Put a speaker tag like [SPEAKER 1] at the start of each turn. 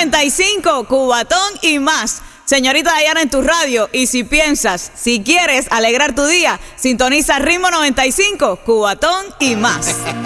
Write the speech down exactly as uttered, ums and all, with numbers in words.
[SPEAKER 1] noventa y cinco, Cubatón y más. Señorita Dayana en tu radio. Y si piensas, si quieres alegrar tu día, sintoniza Ritmo noventa y cinco, Cubatón y más.